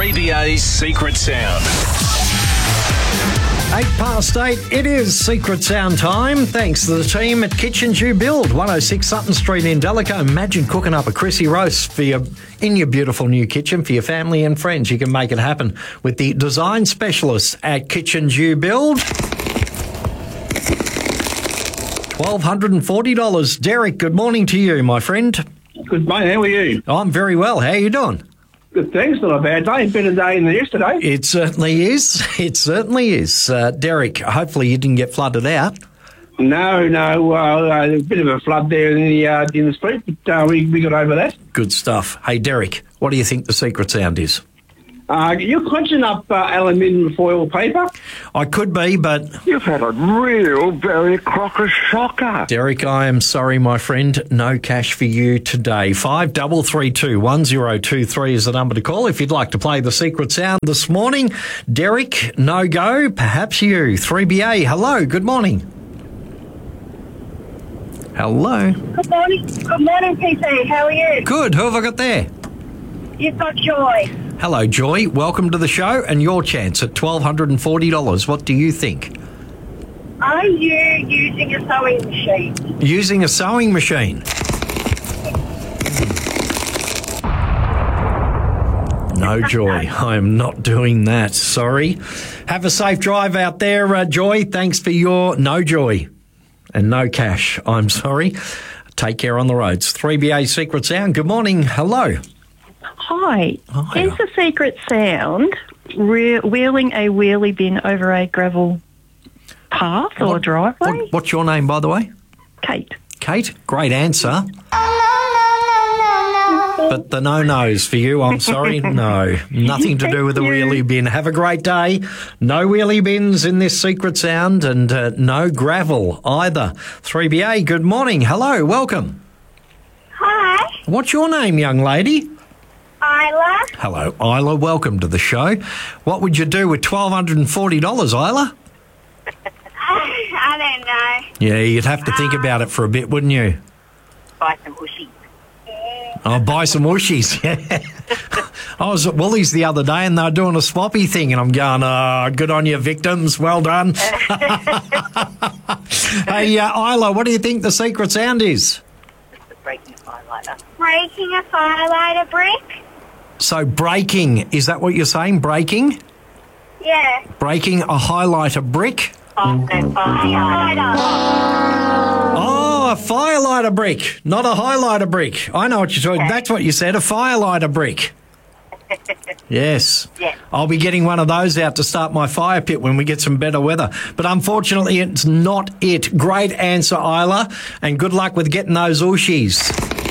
3BA's Secret Sound. 8:08, it is Secret Sound time. Thanks to the team at Kitchen Jew Build, 106 Sutton Street in Delco. Imagine cooking up a Chrissy roast in your beautiful new kitchen for your family and friends. You can make it happen with the design specialists at Kitchen Jew Build. $1,240. Derek, good morning to you, my friend. Good morning, how are you? I'm very well. How are you doing? Good, thanks. Not a bad day. Better day than yesterday. It certainly is. It certainly is. Derek, hopefully you didn't get flooded out. No. A bit of a flood there in the street, but we got over that. Good stuff. Hey, Derek, what do you think the secret sound is? You're crunching up aluminium foil paper? I could be, but... You've had a real Barry Crocker shocker. Derek, I am sorry, my friend. No cash for you today. 53321023 is the number to call if you'd like to play the secret sound this morning. Derek, no go. Perhaps you. 3BA, hello. Good morning. Hello. Good morning. Good morning, PC. How are you? Good. Who have I got there? You've got Joy. Hello, Joy. Welcome to the show and your chance at $1,240. What do you think? Are you using a sewing machine? Using a sewing machine? No, Joy. I am not doing that. Sorry. Have a safe drive out there, Joy. Thanks for your no joy and no cash. I'm sorry. Take care on the roads. 3BA Secret Sound. Good morning. Hello. Hi. Hi. Is the secret sound wheeling a wheelie bin over a gravel path or driveway? What's your name, by the way? Kate. Kate, great answer. But the no-nos for you, I'm sorry, no. Nothing to do with the wheelie bin. Have a great day. No wheelie bins in this secret sound and no gravel either. 3BA, good morning. Hello, welcome. Hi. What's your name, young lady? Isla. Hello, Isla. Welcome to the show. What would you do with $1,240, Isla? I don't know. Yeah, you'd have to think about it for a bit, wouldn't you? Buy some ushies. Oh, buy some ushies. Yeah. I was at Woolies the other day and they were doing a swappy thing and I'm going, good on you, victims. Well done. Hey, Isla, what do you think the secret sound is? Breaking a firelighter. Breaking a firelighter brick? So breaking, is that what you're saying? Breaking? Yeah. Breaking a highlighter brick? Oh, a firelighter. Oh, a firelighter brick, not a highlighter brick. I know what you're talking. That's what you said, a firelighter brick. Yes. Yeah. I'll be getting one of those out to start my fire pit when we get some better weather. But unfortunately, it's not it. Great answer, Isla, and good luck with getting those ushies.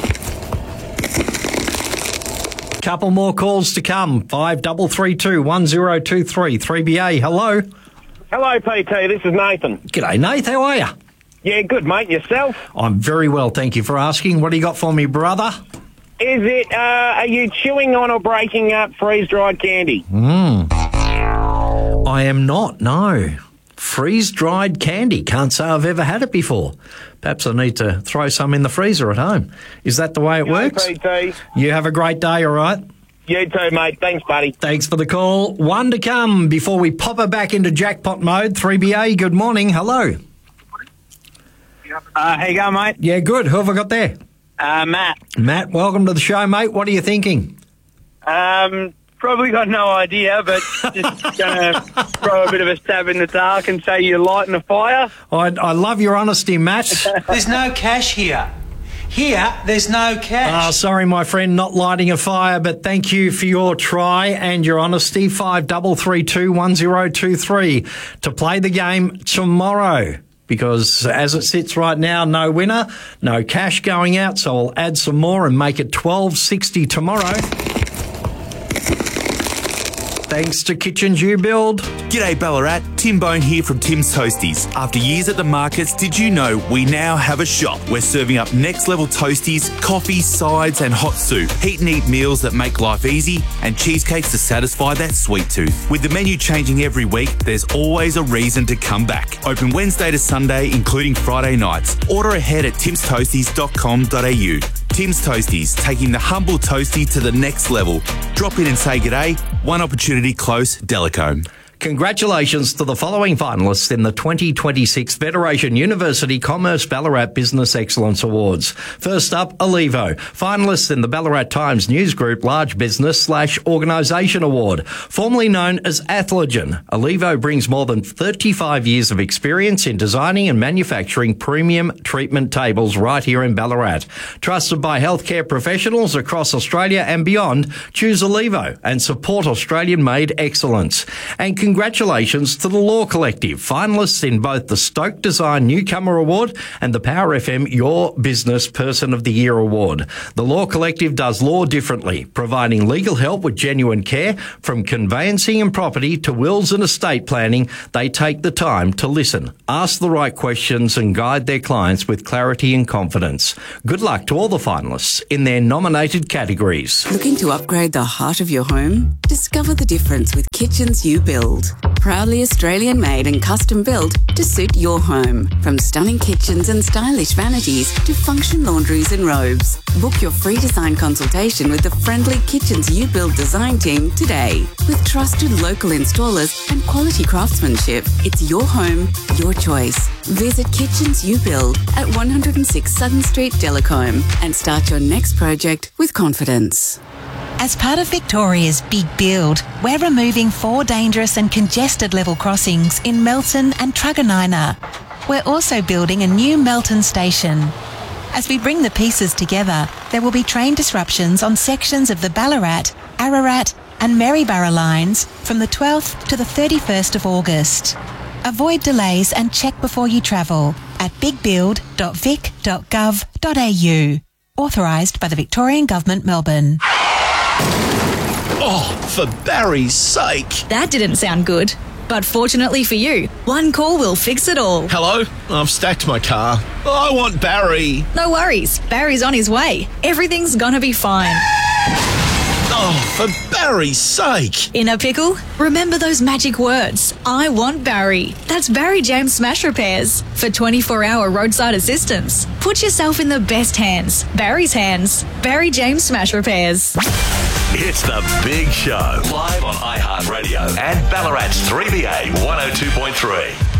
Couple more calls to come. 53321023. 3BA, hello. Hello, PT. This is Nathan. G'day, Nath. How are you? Yeah, good, mate. Yourself? I'm very well, thank you for asking. What do you got for me, brother? Is it, are you chewing on or breaking up freeze-dried candy? I am not, no. Freeze-dried candy. Can't say I've ever had it before. Perhaps I need to throw some in the freezer at home. Is that the way it works? PT. You have a great day, all right? You too, mate. Thanks, buddy. Thanks for the call. One to come before we pop her back into jackpot mode. 3BA, good morning. Hello. How you going, mate? Yeah, good. Who have I got there? Matt. Matt, welcome to the show, mate. What are you thinking? Probably got no idea, but just going to throw a bit of a stab in the dark and say you're lighting a fire. I love your honesty, Matt. There's no cash here. Here, there's no cash. Sorry, my friend, not lighting a fire, but thank you for your try and your honesty. 53321023 to play the game tomorrow. Because as it sits right now, no winner, no cash going out, so I'll add some more and make it $1,260 tomorrow. Thanks to Kitchen Jew Build. G'day Ballarat, Tim Bone here from Tim's Toasties. After years at the markets, did you know we now have a shop? We're serving up next level toasties, coffee, sides and hot soup. Heat and eat meals that make life easy and cheesecakes to satisfy that sweet tooth. With the menu changing every week, there's always a reason to come back. Open Wednesday to Sunday, including Friday nights. Order ahead at timstoasties.com.au. Tim's Toasties, taking the humble toasty to the next level. Drop in and say g'day. One opportunity close, Delacombe. Congratulations to the following finalists in the 2026 Federation University Commerce Ballarat Business Excellence Awards. First up, Alivo, finalists in the Ballarat Times News Group Large Business / Organisation Award. Formerly known as Athlogen, Alivo brings more than 35 years of experience in designing and manufacturing premium treatment tables right here in Ballarat. Trusted by healthcare professionals across Australia and beyond, choose Alivo and support Australian-made excellence. And congratulations to the Law Collective, finalists in both the Stoke Design Newcomer Award and the Power FM Your Business Person of the Year Award. The Law Collective does law differently, providing legal help with genuine care. From conveyancing and property to wills and estate planning, they take the time to listen, ask the right questions and guide their clients with clarity and confidence. Good luck to all the finalists in their nominated categories. Looking to upgrade the heart of your home? Discover the difference with Kitchens You Build. Proudly Australian made and custom built to suit your home. From stunning kitchens and stylish vanities to function laundries and robes. Book your free design consultation with the friendly Kitchens You Build design team today. With trusted local installers and quality craftsmanship, it's your home, your choice. Visit Kitchens You Build at 106 Southern Street, Delacombe, and start your next project with confidence. As part of Victoria's Big Build, we're removing 4 dangerous and congested level crossings in Melton and Truganina. We're also building a new Melton station. As we bring the pieces together, there will be train disruptions on sections of the Ballarat, Ararat and Maryborough lines from the 12th to the 31st of August. Avoid delays and check before you travel at bigbuild.vic.gov.au. Authorised by the Victorian Government, Melbourne. Oh, for Barry's sake. That didn't sound good. But fortunately for you, one call will fix it all. Hello? I've stacked my car. I want Barry. No worries. Barry's on his way. Everything's gonna be fine. Oh, for Barry's sake. In a pickle? Remember those magic words. I want Barry. That's Barry James Smash Repairs. For 24-hour roadside assistance. Put yourself in the best hands. Barry's hands. Barry James Smash Repairs. It's The Big Show. Live on iHeartRadio and Ballarat's 3BA 102.3.